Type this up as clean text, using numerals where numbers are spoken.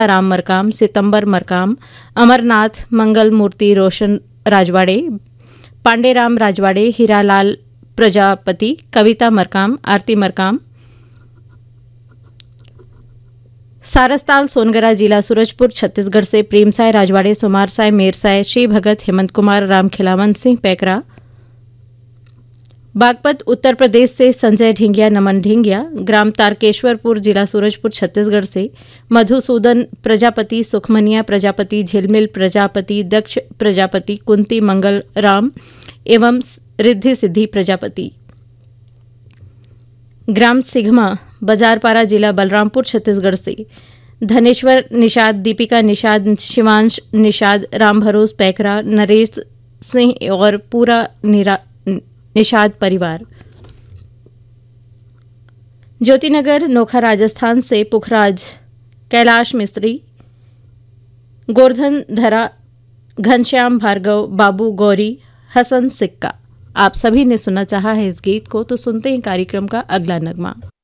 राम मरकाम, सितंबर मरकाम, अमरनाथ मंगल मूर्ति रोशन राजवाड़े, पांडेराम राजवाड़े, हीरालाल प्रजापति, कविता मरकाम, आरती मरकाम, सारसताल सोनगरा जिला सूरजपुर छत्तीसगढ़ से प्रेमसाय राजवाड़े, सोमारसाय मेरसाय, श्री भगत, हेमंत कुमार, राम खिलावन सिंह पैकरा, बागपत उत्तर प्रदेश से संजय ढिंगिया, नमन ढिंगिया, ग्राम तारकेश्वरपुर जिला सूरजपुर छत्तीसगढ़ से मधुसूदन प्रजापति, सुखमनिया प्रजापति, झिलमिल प्रजापति, दक्ष प्रजापति, कुंती मंगल राम एवं रिद्धि सिद्धि प्रजापति, ग्राम सिघमा बाजारपारा जिला बलरामपुर छत्तीसगढ़ से धनेश्वर निषाद, दीपिका निषाद, शिवांश निषाद, राम भरोस पैकरा, नरेश सिंह और पूरा निषाद परिवार। ज्योतिनगर नोखा राजस्थान से पुखराज, कैलाश मिस्त्री, गोवर्धन धरा, घनश्याम भार्गव, बाबू गौरी, हसन सिक्का। आप सभी ने सुनना चाहा है इस गीत को, तो सुनते हैं कार्यक्रम का अगला नगमा।